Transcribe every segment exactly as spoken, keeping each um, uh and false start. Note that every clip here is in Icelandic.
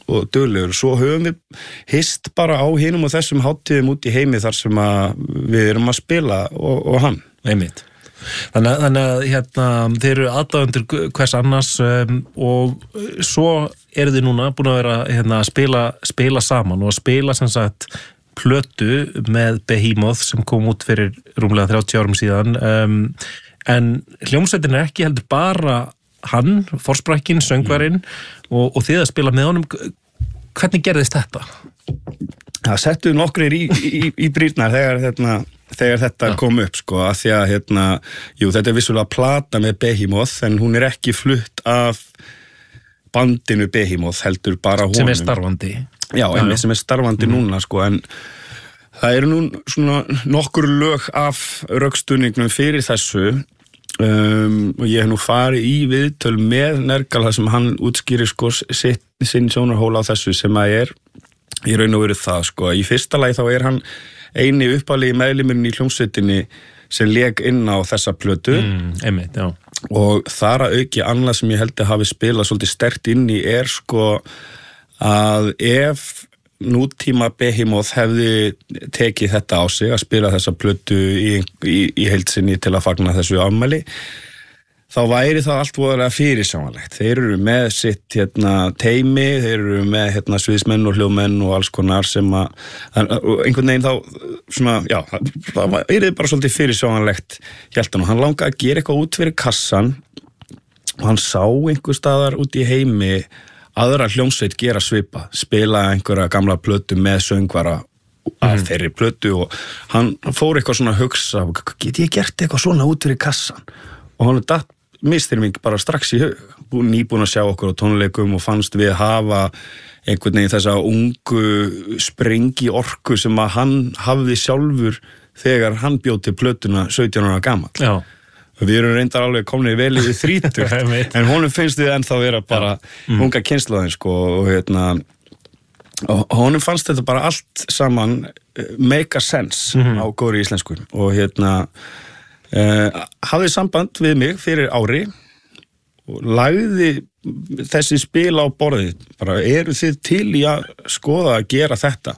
og duglegur. Svo höfum við hist bara á hinum og þessum hátíðum út í heimi þar sem að við erum að spila og, og hann. Einmitt. Þannig, þannig að hérna, þeir eru aðdáendur hvers annars um, og svo eru þið núna búin að vera hérna, að spila, spila saman og að spila sem sagt plötu með Behemoth sem kom út fyrir rúmlega þrjátíu árum síðan um, en hljómsveitin er ekki heldur bara hann, forsprakkin, söngvarinn mm. og, og þið að spila með honum. Hvernig gerðist þetta? Það settu nokkrir í, í, í brýrnar þegar, hérna, þegar þetta ja. kom upp sko, að því að hérna, jú, þetta er vissulega plata með Behemoth en hún er ekki flutt af bandinu Behemoth heldur bara honum. Sem er starfandi. Já, einmitt sem er starfandi mm. núna sko, en það eru nú svona nokkur lög af rökstuðningnum fyrir þessu um, og ég hef nú farið í viðtöl með Nergal þar sem hann útskýrir sko sitt, sinn sjónarhól á þessu sem að er í raun og veru það sko. Í fyrsta lagi þá er hann eini uppálegi meðlimurinn í hljómsveitinni sem lék inn á þessa plötu mm, einmitt, já. Og þar að auki annað sem ég held að hafi spilað svolítið sterkt inn í er sko að ef nútíma Behemoth hefði tekið þetta á sig að spila þessa plötu í, í, í heildsinni til að fagna þessu afmæli þá væri það allt voðalega fyrirsjáanlegt. Þeir eru með sitt hérna, teimi, þeir eru með hérna, sviðsmenn og hljóðmenn og alls konar sem að, og einhvern veginn þá, svona, já, það er bara svolítið fyrirsjáanlegt hjæltan og hann langaði að gera eitthvað út fyrir kassan og hann sá einhver staðar út í heimi aðra hljómsveit gera svipa, spila einhverja gamla plötu með söngvara af mm. þeirri plötu og hann fór eitthvað svona að hugsa, get ég gert eitthvað svona út fyrir kassan og hann datt mistyrming bara strax í hug, nýbúin að sjá okkur á tónleikum og fannst við hafa einhvern veginn þessa ungu sprengi orku sem að hann hafði sjálfur þegar hann bjóð til plötuna sautján ára gamall. Já. Við erum reyndar alveg komnir vel yfir þrítugt en honum finnst við ennþá vera bara mm. unga kynslaðin sko og hérna og honum fannst þetta bara allt saman make a sense mm-hmm. á góðri íslensku og hérna Uh, hafði samband við mig fyrir ári og lagði þessi spil á borðið bara eru þið til í að skoða að gera þetta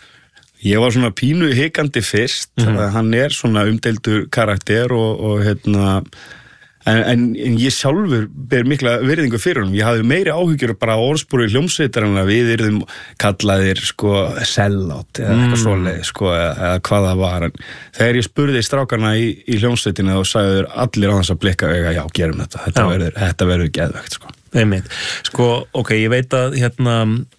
ég var svona pínu hikandi fyrst mm-hmm. hann er svona umdeildur karakter og, og hérna en, en, en ég sjálfur ber mikla virðingu fyrir honum, ég hafði meiri áhyggjur bara á orðspúri hljómsveitar en að við erum kallaðir sko sellout eða mm. eitthvað svoleið sko eða, eða hvað það var en þegar ég spurði strákarna í, í hljómsveitinu og sagði allir á þess að blikka auga, já gerum þetta, þetta verður, þetta verður geðvegt sko. Einmitt, sko ok, ég veit að hérna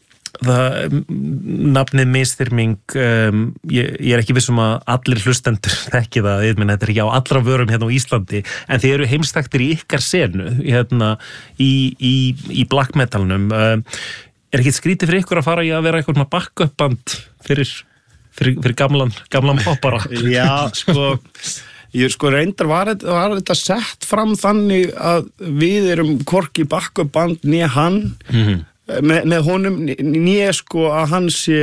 það, nafnið misþyrming um, ég, ég er ekki vissum að allir hlustendur þekki það, ég menn þetta er ekki á allra vörum hérna á Íslandi, en þið eru heimsþekktir í ykkar senu, hérna í, í, í black metalnum um, er ekki skrítið fyrir ykkur að fara í að vera eitthvað backup band fyrir, fyrir, fyrir gamlan, gamlan poppara? Já, sko ég sko reyndar var þetta, var þetta sett fram þannig að við erum hvorki backup band né hann mhm Með, með honum nýja sko að hann sé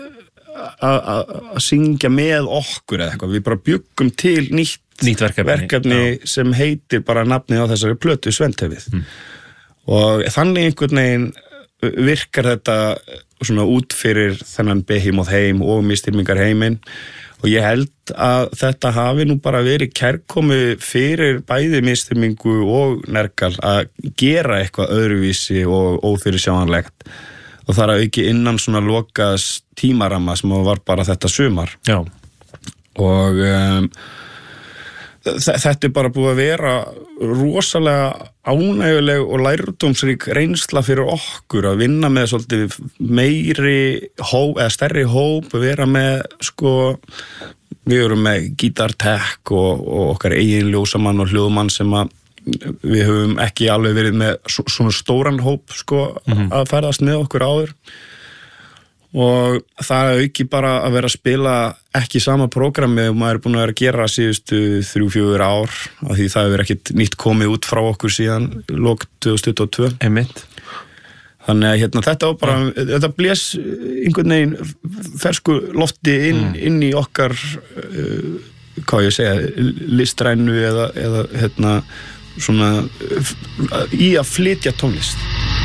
að syngja með okkur eða eitthvað, við bara bjuggum til nýtt, nýtt verkefni, verkefni sem heitir bara nafnið á þessari plötu Svendhöfið mm. og þannig einhvern veginn virkar þetta svona út fyrir þennan Behemoth heim og misþyrmingar heiminn og ég held að þetta hafi nú bara verið kærkomi fyrir bæði misþyrmingu og Nergal að gera eitthvað öðruvísi og ófyrirsjáanlegt og þar að auki innan svona lokaðs tímaramma sem var bara þetta sumar. Já. Og um, þetta er bara búið að vera rosalega ánægjuleg og lærdómsrík reynsla fyrir okkur að vinna með svolítið meiri hóp, eða stærri hóp, vera með sko, við erum með gítartek og, og okkar eigin ljósamann og hljóðmann sem að við höfum ekki alveg verið með svona stóran hóp sko mm-hmm. að ferðast með okkur áður og það auki bara að vera að spila ekki sama prógrami og maður er búin að vera að gera síðustu þrjú, fjögur ár af því það hefur ekkert nýtt komið út frá okkur síðan lok tvö þúsund tuttugu og tvö. Einmitt. Þannig að hérna, þetta var bara, ja. þetta blés einhvern veginn fersku lofti inn, mm. inn í okkar, uh, hvað ég segja, listrænu eða, eða hérna, svona, í að flytja tónlist.